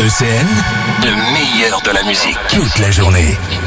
ECN, le meilleur de la musique. Toute la journée.